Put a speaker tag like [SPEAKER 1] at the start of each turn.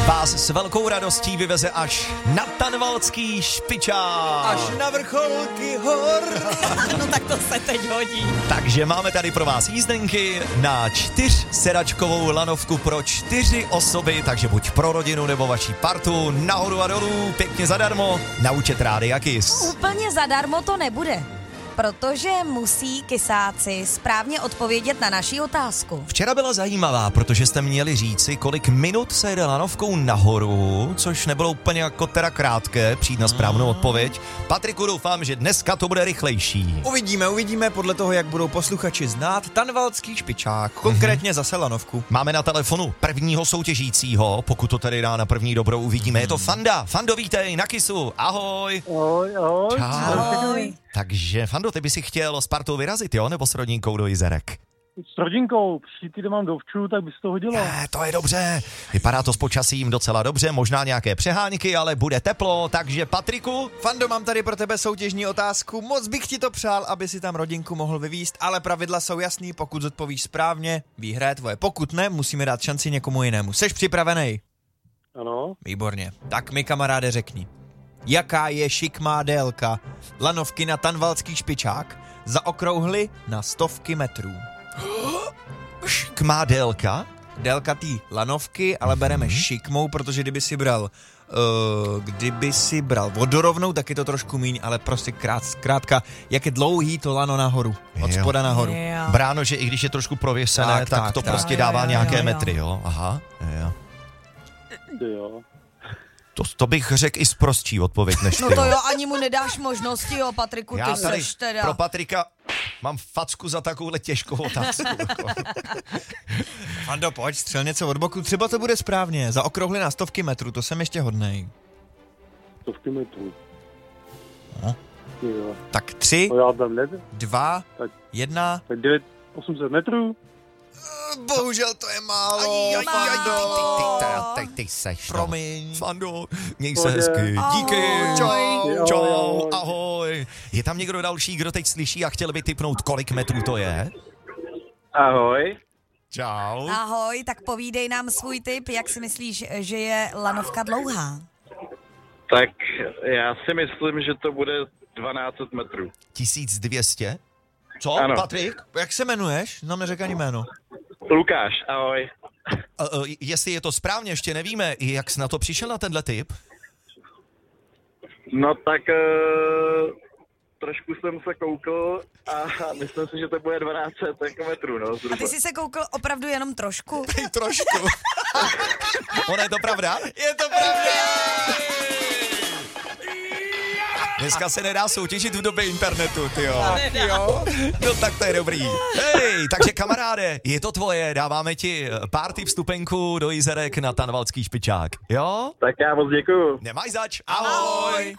[SPEAKER 1] vás s velkou radostí vyveze až na Tanvalský špičák.
[SPEAKER 2] Až na vrcholky hor.
[SPEAKER 3] No tak to se teď hodí.
[SPEAKER 1] Takže máme tady pro vás jízdenky na 4sedačkovou lanovku pro 4 osoby, takže buď pro rodinu nebo vaší partu, nahoru a dolů, pěkně zadarmo, na účet Rádia Kiss.
[SPEAKER 3] Úplně zadarmo to nebude, protože musí kysáci správně odpovědět na naši otázku.
[SPEAKER 1] Včera byla zajímavá, protože jste měli říci, kolik minut se jede lanovkou nahoru, což nebylo úplně jako teda krátké, přijít na správnou odpověď. Patriku, doufám, že dneska to bude rychlejší.
[SPEAKER 2] Uvidíme podle toho, jak budou posluchači znát Tanvalský špičák, konkrétně zase lanovku.
[SPEAKER 1] Máme na telefonu prvního soutěžícího, pokud to tady dá na první dobrou, uvidíme. Je to Fanda. Fando, vítej na Kissu. Ahoj.
[SPEAKER 4] Ahoj.
[SPEAKER 3] Ahoj.
[SPEAKER 1] Takže, Fando, ty by si chtěl s partou vyrazit, jo? Nebo s rodinkou do Jizerek?
[SPEAKER 4] S rodinkou, příští týden mám dovču, tak by se to hodilo.
[SPEAKER 1] To je dobře. Vypadá to s počasím docela dobře, možná nějaké přeháňky, ale bude teplo, takže Patriku?
[SPEAKER 2] Fando, mám tady pro tebe soutěžní otázku. Moc bych ti to přál, aby si tam rodinku mohl vyvízt, ale pravidla jsou jasný, pokud zodpovíš správně, výhra je tvoje. Pokud ne, musíme dát šanci někomu jinému. Seš připravený?
[SPEAKER 4] Ano.
[SPEAKER 2] Výborně. Tak mi, kamaráde, řekni. Jaká je šikmá délka lanovky na Tanvalský špičák? Zaokrouhli na 100 metrů.
[SPEAKER 1] Šikmá délka?
[SPEAKER 2] Délka té lanovky, ale bereme šikmou, protože kdyby si bral vodorovnou, tak je to trošku míň, ale prostě zkrátka, jak je dlouhý to lano nahoru, od spoda nahoru.
[SPEAKER 3] Jo.
[SPEAKER 1] Bráno, že i když je trošku prověsené, tak to prostě
[SPEAKER 3] Jo,
[SPEAKER 1] dává
[SPEAKER 3] jo,
[SPEAKER 1] nějaké
[SPEAKER 3] jo.
[SPEAKER 1] metry, jo? Aha, jo.
[SPEAKER 4] Jo.
[SPEAKER 1] To bych řekl i sprostší odpověď než ty.
[SPEAKER 3] No to jo, ani mu nedáš možnosti, jo, Patriku,
[SPEAKER 1] Já
[SPEAKER 3] ty
[SPEAKER 1] tady
[SPEAKER 3] seš teda.
[SPEAKER 1] pro Patrika mám facku za takovouhle těžkou otázku.
[SPEAKER 2] Fando, pojď, střel něco od boku, třeba to bude správně. Zaokrouhli na 100 metrů, to jsem ještě hodnej.
[SPEAKER 4] 100 metrů.
[SPEAKER 2] No.
[SPEAKER 4] Jo.
[SPEAKER 2] Tak 3,
[SPEAKER 4] No já tam nevím.
[SPEAKER 2] 2,
[SPEAKER 4] Tak.
[SPEAKER 2] 1.
[SPEAKER 4] Tak 800 metrů.
[SPEAKER 2] Bohužel to je málo,
[SPEAKER 1] Ty seš,
[SPEAKER 2] promiň.
[SPEAKER 1] Fando, měj se hezky.
[SPEAKER 3] Ahoj.
[SPEAKER 1] Díky.
[SPEAKER 4] Ahoj.
[SPEAKER 1] Čau, ahoj. Je tam někdo další, kdo teď slyší a chtěl by tipnout, kolik metrů to je?
[SPEAKER 4] Ahoj.
[SPEAKER 1] Čau.
[SPEAKER 3] Ahoj, tak povídej nám svůj tip, jak si myslíš, že je lanovka dlouhá?
[SPEAKER 5] Tak já si myslím, že to bude 1200 metrů.
[SPEAKER 1] 1200? Co,
[SPEAKER 5] Ano.
[SPEAKER 1] Patrik?
[SPEAKER 2] Jak se jmenuješ? Nám neřek ani jméno.
[SPEAKER 5] Lukáš, ahoj.
[SPEAKER 1] Jestli je to správně, ještě nevíme. Jak jsi na to přišel na tenhle tip?
[SPEAKER 5] No tak trošku jsem se koukl a myslím si, že to bude 1200 metrů, no.
[SPEAKER 3] A
[SPEAKER 5] Zhruba.
[SPEAKER 3] ty jsi se koukl opravdu jenom trošku?
[SPEAKER 1] Trošku. Ono je to pravda?
[SPEAKER 2] Je to pravda!
[SPEAKER 1] Dneska se nedá soutěžit v době internetu, tyjo. No tak to je dobrý. Hej, takže kamaráde, je to tvoje, dáváme ti party vstupenku do Jizerek na Tanvalský špičák, jo?
[SPEAKER 5] Tak já moc děkuju.
[SPEAKER 1] Nemáš zač, ahoj.